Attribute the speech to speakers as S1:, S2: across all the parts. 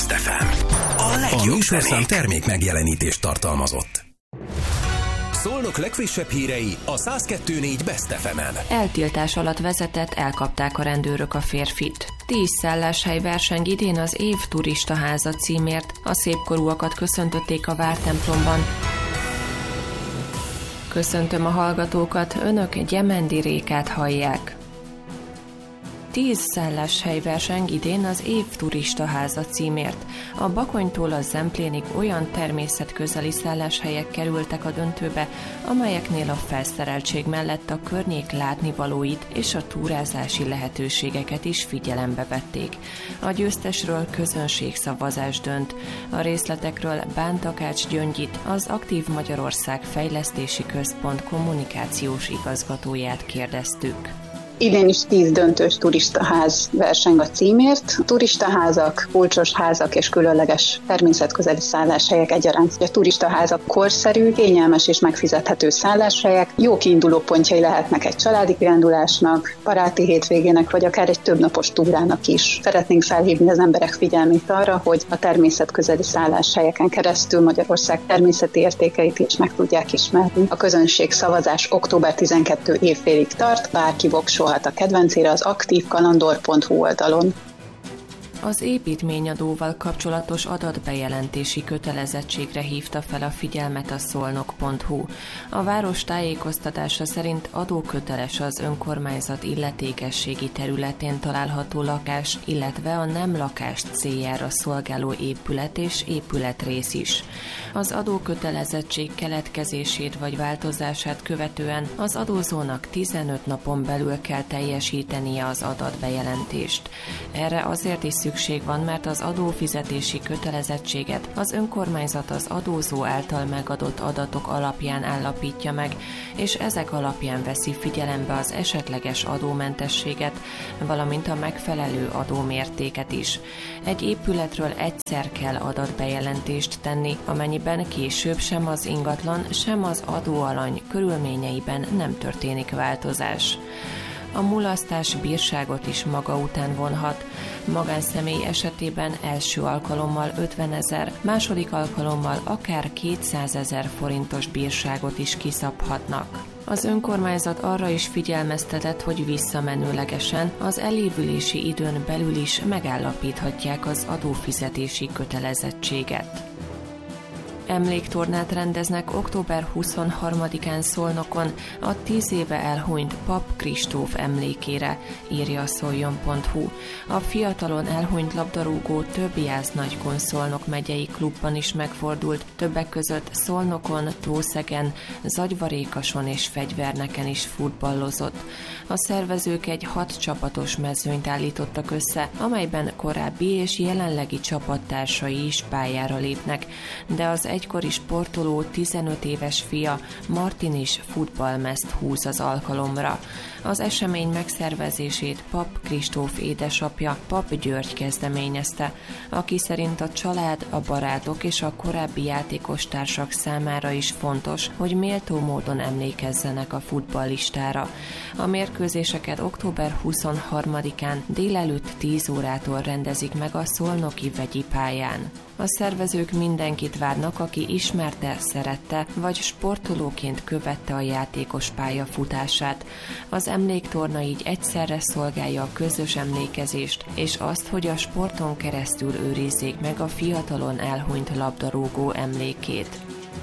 S1: Best FM. A legjobb műsorszám termék megjelenítést tartalmazott. Szolnok legfrissebb hírei a 102.4 Best FM-en.
S2: Eltiltás alatt vezetett, elkapták a rendőrök a férfit. 10 szálláshely verseng idén az év turistaháza címért. A szépkorúakat köszöntötték a vártemplomban. Köszöntöm a hallgatókat, önök Gyemendi Rékát hallják. 10 szálláshely verseng idén az év turistaháza címért. A Bakonytól a Zemplénig olyan természetközeli szálláshelyek kerültek a döntőbe, amelyeknél a felszereltség mellett a környék látnivalóit és a túrázási lehetőségeket is figyelembe vették. A győztesről közönségszavazás dönt. A részletekről Bán Takács Gyöngyit, az Aktív Magyarország Fejlesztési Központ kommunikációs igazgatóját kérdeztük.
S3: Idén is 10 döntős turistaház verseng a címért. Turistaházak, kulcsos házak és különleges természetközeli szálláshelyek egyaránt. A turistaházak korszerű, kényelmes és megfizethető szálláshelyek, jó kiinduló pontjai lehetnek egy családi kirándulásnak, baráti hétvégének, vagy akár egy többnapos túrának is. Szeretnénk felhívni az emberek figyelmét arra, hogy a természetközeli szálláshelyeken keresztül Magyarország természeti értékeit is meg tudják ismerni. A közönségszavazás október 12 évfélig tart, bárki voksolhat a kedvencére az aktívkalandor.hu oldalon.
S2: Az építményadóval kapcsolatos adatbejelentési kötelezettségre hívta fel a figyelmet a szolnok.hu. A város tájékoztatása szerint adóköteles az önkormányzat illetékességi területén található lakás, illetve a nem lakás céljára szolgáló épület és épületrész is. Az adókötelezettség keletkezését vagy változását követően az adózónak 15 napon belül kell teljesítenie az adatbejelentést. Erre azért is szükség van, mert az adófizetési kötelezettséget az önkormányzat az adózó által megadott adatok alapján állapítja meg, és ezek alapján veszi figyelembe az esetleges adómentességet, valamint a megfelelő adómértéket is. Egy épületről egyszer kell adatbejelentést tenni, amennyiben később sem az ingatlan, sem az adóalany körülményeiben nem történik változás. A mulasztás bírságot is maga után vonhat. Magánszemély esetében első alkalommal 50 000, második alkalommal akár 200 000 forintos bírságot is kiszabhatnak. Az önkormányzat arra is figyelmeztetett, hogy visszamenőlegesen az elévülési időn belül is megállapíthatják az adófizetési kötelezettséget. Emléktornát rendeznek október 23-án Szolnokon a 10 éve elhunyt Pap Kristóf emlékére, írja a szoljon.hu. A fiatalon elhunyt labdarúgó több Jász-Nagykun Szolnok megyei klubban is megfordult, többek között Szolnokon, Tószegen, Zagyvarékason és Fegyverneken is futballozott. A szervezők egy 6 csapatos mezőnyt állítottak össze, amelyben korábbi és jelenlegi csapattársai is pályára lépnek, de az egykori sportoló 15 éves fia Martin is futballmezt húz az alkalomra. Az esemény megszervezését Pap Kristóf édesapja, Pap György kezdeményezte, aki szerint a család, a barátok és a korábbi játékostársak számára is fontos, hogy méltó módon emlékezzenek a futballistára. A mérkőzéseket október 23-án délelőtt 10 órától rendezik meg a szolnoki vegyi pályán. A szervezők mindenkit várnak, aki ismerte, szerette, vagy sportolóként követte a játékos pályafutását. Az emléktorna így egyszerre szolgálja a közös emlékezést, és azt, hogy a sporton keresztül őrizzék meg a fiatalon elhunyt labdarúgó emlékét.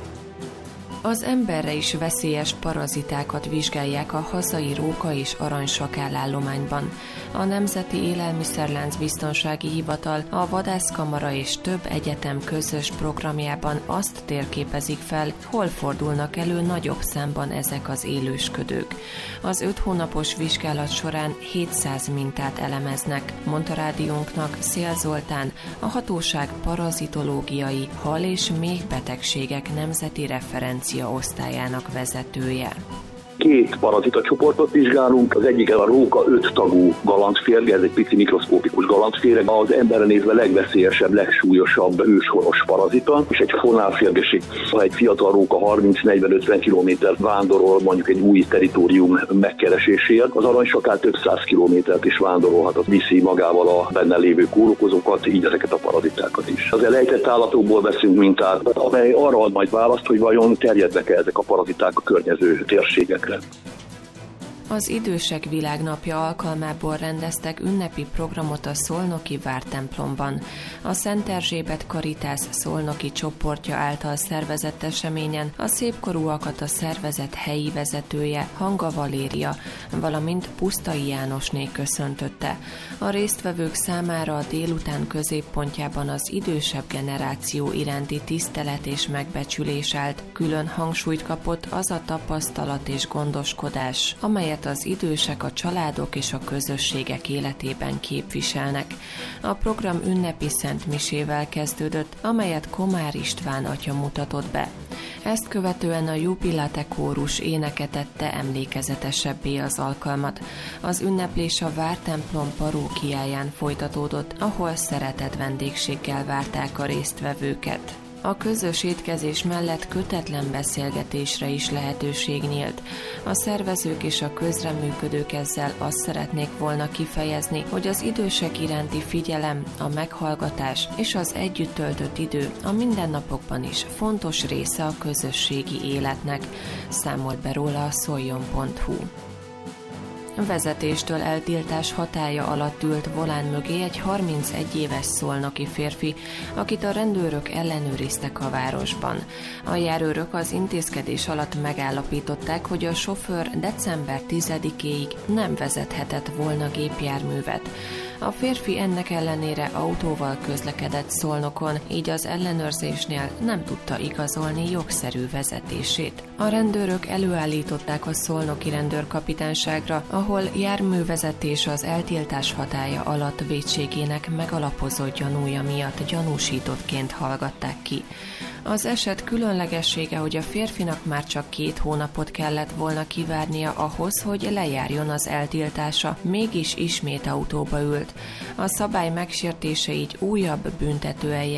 S2: Az emberre is veszélyes parazitákat vizsgálják a hazai róka- és aranysakál állományban. A Nemzeti Élelmiszerlánc Biztonsági Hivatal, a Vadászkamara és több egyetem közös programjában azt térképezik fel, hol fordulnak elő nagyobb számban ezek az élősködők. Az 5 hónapos vizsgálat során 700 mintát elemeznek, mondta rádiónknak Szél Zoltán, a hatóság parazitológiai, hal- és méhbetegségek nemzeti referencia osztályának vezetője.
S4: 2 parazitacsoportot vizsgálunk, az egyik a róka 5 tagú galantférge, ez egy pici mikroszkópikus galantférge, az emberre nézve legveszélyesebb, legsúlyosabb őshonos parazita, és egy fonálférgeség, ha egy fiatal róka 30-40-50 kilométert vándorol mondjuk egy új territórium megkeresésért, az aranysakál több 100 kilométert is vándorolhat, az viszi magával a benne lévő kórokozókat, így ezeket a parazitákat is. Az elejtett állatokból veszünk mintát, amely arra ad majd választ, hogy vajon terjednek-e ezek a paraziták a környező térségekre.
S2: Az Idősek Világnapja alkalmából rendeztek ünnepi programot a szolnoki vártemplomban. A Szent Erzsébet Karitász szolnoki csoportja által szervezett eseményen a szépkorúakat a szervezet helyi vezetője, Hanga Valéria, valamint Pusztai Jánosné köszöntötte. A résztvevők számára a délután középpontjában az idősebb generáció iránti tisztelet és megbecsülés állt. Külön hangsúlyt kapott az a tapasztalat és gondoskodás, amelyet az idősek a családok és a közösségek életében képviselnek. A program ünnepi szentmisével kezdődött, amelyet Komár István atya mutatott be. Ezt követően a Jubilate kórus éneke tette emlékezetesebbé az alkalmat. Az ünneplés a vártemplom parókiáján folytatódott, ahol szeretett vendégséggel várták a résztvevőket. A közös étkezés mellett kötetlen beszélgetésre is lehetőség nyílt. A szervezők és a közreműködők ezzel azt szeretnék volna kifejezni, hogy az idősek iránti figyelem, a meghallgatás és az együtt töltött idő a mindennapokban is fontos része a közösségi életnek, számolt be róla a szoljon.hu. Vezetéstől eltiltás hatálya alatt ült volán mögé egy 31 éves szolnoki férfi, akit a rendőrök ellenőriztek a városban. A járőrök az intézkedés alatt megállapították, hogy a sofőr december 10-éig nem vezethetett volna gépjárművet. A férfi ennek ellenére autóval közlekedett Szolnokon, így az ellenőrzésnél nem tudta igazolni jogszerű vezetését. A rendőrök előállították a szolnoki rendőrkapitányságra, ahol járművezetés az eltiltás hatálya alatt vétségének megalapozott gyanúja miatt gyanúsítottként hallgatták ki. Az eset különlegessége, hogy a férfinak már csak 2 hónapot kellett volna kivárnia ahhoz, hogy lejárjon az eltiltása, mégis ismét autóba ült. A szabály megsértése így újabb büntetőeljárás